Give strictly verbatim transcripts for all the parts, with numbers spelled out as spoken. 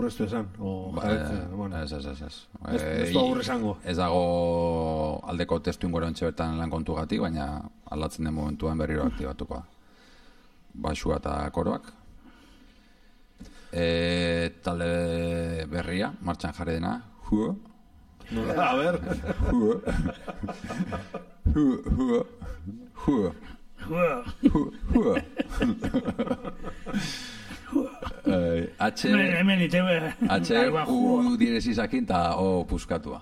aurreztu esan? Ez, ez, ez, ez. Ez du aurre esango? Ez dago aldeko testu ingora ontxe bertan lan kontu gatik, baina aldatzen den momentuan berriro aktibatuko. Baxua eta koroak. Talde berria, martxan jarri dena. Huo. A ber. Huo. Huo. Huo. Huo. Huo. Huo. H U diresizakin eta O puskatua.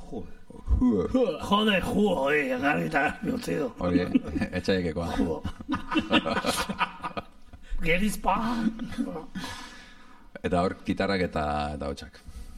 Jode, juo, hori, garri eta garri utzi du. Hori, etxaikekoa. Gerizpan. Eta hor, gitarrak eta hotxak.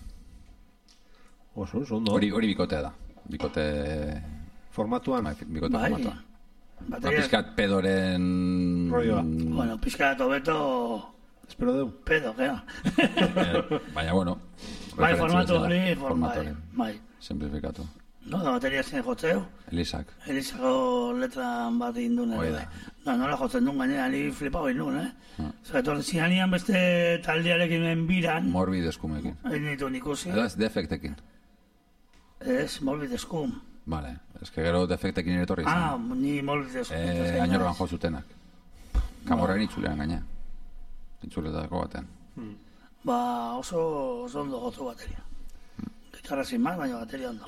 Oso, oso, ondo. Hori bikotea da. Bikote... Formatuan. Bikote formatuan. Piskat pedoren... Bueno, piskat obeto... Espero deu. Pedo, kea. Baina, bueno... Bai, formatu hori, bai. Simplifikatu. No, da bateria zen jotzeu. Elisak. Elisako letran bat indun. Oida. No, nola jotzen duen gainera, ni flipau indun, eh? Zagator, zinanian beste taldearekin enbiran... Morbid eskumekin. Egin ditu nikusi. Edo ez defektekin. Ez, morbid eskum. Vale, ez que gero defektekin eretorri izan. Ah, ni morbid eskum. Gainoroan jo zutenak. Kamorren itzulean gaina. Itzuletako batean. Ba, oso ondo gotu bateria. Gitarra sin más, baina bateria ondo.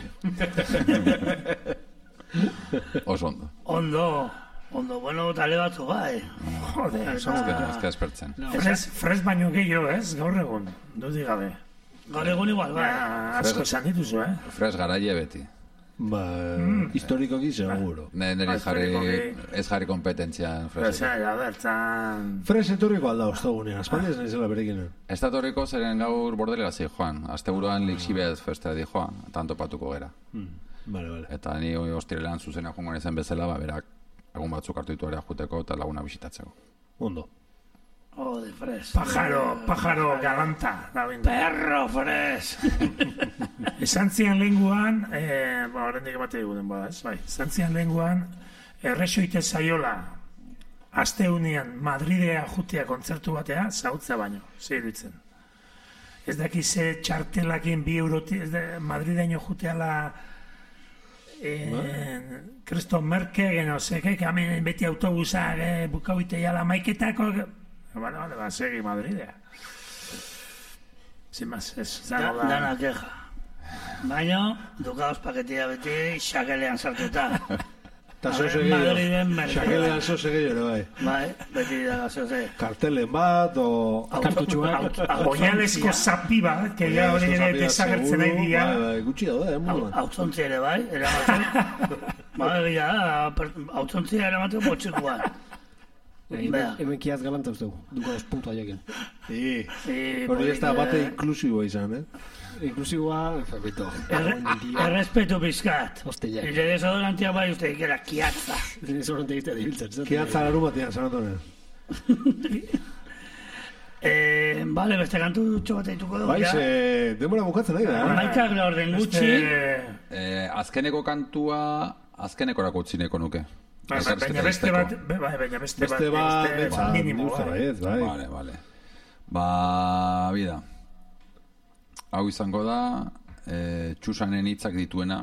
Oso ondo. Ondo. Ondo, bueno, tale batzu bai. Joder, ez que espertzen. Fres baino gehiago, ez? Gaur egun, dudi gabe. Gaur egun igual, bai. Asko esan dituzu, eh? Fres garaile beti. Ba, historikoki seguro. Neri ez jarri kompetentzian Fres. Fres etorriko alda ostogunean, aspaldi ez nahizela berekinen. Ez da torriko zeren gaur bordelela zi joan. Asteburuan Lixibez festa di joan, tanto patuko gera. Vale, vale. Eta ni ostirelan zuzena joan izan bezala, ba, berak egun batzuk hartu ditu ere juteko eta laguna bisitatzeko. Ondo. Oh, de Fres. Pajaro, pajaro galanta. Perro, Fres. Esan zian lenguan, ba, horrendik emate diguden bada, ez, bai. Esan zian lenguan, erresoite zaiola, asteunean Madridea jutea kontzertu batea, zautza baino, zeirutzen. Ez daki ze txartelakin bi euroti, ez da, Madrideño juteala Kristo Merke, geno, zekek, hemen beti autobusak, bukauite jala maiketako, bale, bale, ba, segi Madridea. Sin más, ez. Dana keja. Baina, dukaos paketia beti, xakelean sartuta. Eta zozegei, xakelean zozegei ere bai. Bai, beti daga zozegei. Kartelen bat, o... Kartutxuak. Oinalesko zapi bat, que ya hori ere desagertzen nahi dira. Gutxi daude, eh, moduan. Autontzi ere bai, eramaten. Bai, egia, autontzi eramaten botxikuan. Hemen kiaz galanta uste du, dukaos puntu aiekin. Hori ez da bate inklusiboa izan, eh? Inklusiboa, fabito. Errespetu bizkat. Hostia. Ire desodorantia bai uste ikera kiatza. Desodorantia iztea dibiltzen. Kiatza laru batean, San Antonio. Bale, beste kantu txobate dituko dugu, ja? Bai, denbora bukatzen nahi da. Maikak laur den gutxi. Azkeneko kantua, azkenekorako utzineko nuke. Baina beste bat, baina beste bat, beste bat, minimo, bai. Vale, vale. Ba, bida. Hau izango da, txusanen hitzak dituena,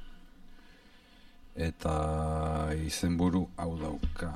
eta izenburu hau dauka.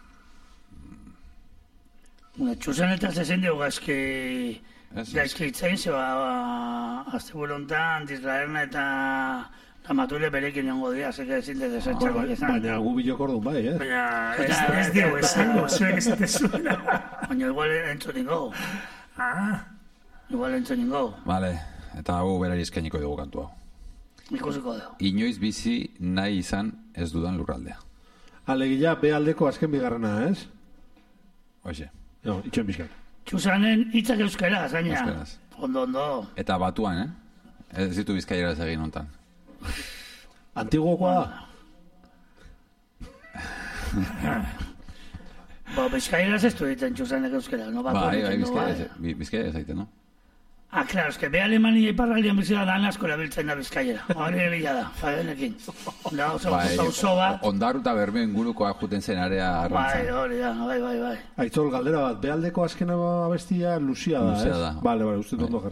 Txusan eta zezen dugu gaizki, gaizki itzain, zeba, azte burontan, Disraerna eta... Amatule berekin jongo dira, zeke ezin de desentxako izan. Baina gu bilok orduan bai, eh? Baina ez dugu esango, zuek ez te zuena. Baina igual entzunin gau. Ah. Igual entzunin gau. Vale, eta hau berari eskainiko dugu kantu hau. Ikusiko dugu. Inoiz bizi nahi izan ez dudan lurraldea. Alegia, be aldeko azken bigarrena, ez? Hoxe. No, itxen bizkat. Txusanen hitzak euskara, zaina. Euskaraz. Ondo, ondo. Eta batuan, eh? Ez ditu bizkaieraz egin hontan. Antiguokoa da? Ba, bizkaieraz ez du egiten Txusanek euskara, no? Ba, bai, bizkaieraz egiten, no? Ah, claro, es que be Alemania iparraldian bizila da asko erabiltzen da bizkaiera. Hori ebila da, fadenekin. Da, oso, oso bat. Ondaru eta Bermeo ingurukoa juten zen area arrantza. Bai, hori da, bai, bai, bai. Aitzol, galdera bat, bealdeko azkena abestia Lucia da, ez? Lucia da. Bale, bale, uste tondo